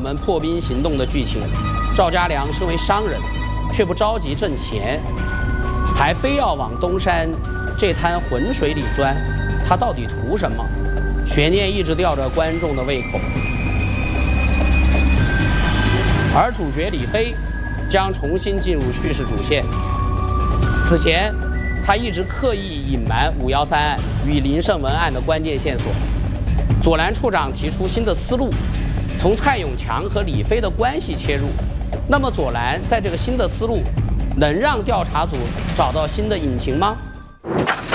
门破冰行动的剧情。赵家良身为商人，却不着急挣钱，还非要往东山这滩浑水里钻，他到底图什么？悬念一直吊着观众的胃口。而主角李飞将重新进入叙事主线。此前，他一直刻意隐瞒513案与林胜文案的关键线索。左蓝处长提出新的思路，从蔡永强和李飞的关系切入。那么左蓝在这个新的思路，能让调查组找到新的隐情吗？